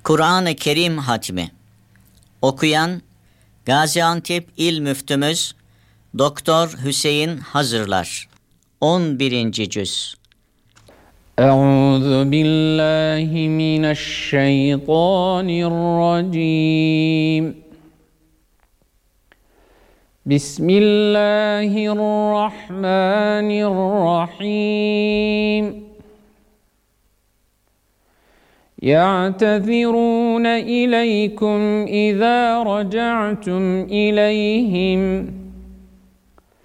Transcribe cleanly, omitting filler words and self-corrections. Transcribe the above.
Kur'an-ı Kerim hatmi. Okuyan Gaziantep İl Müftümüz Doktor Hüseyin Hazırlar. 11. cüz. Euzu billahi mineşşeytanirracim. Bismillahirrahmanirrahim. يَعْتَذِرُونَ إِلَيْكُمْ إِذَا رَجَعْتُمْ إِلَيْهِمْ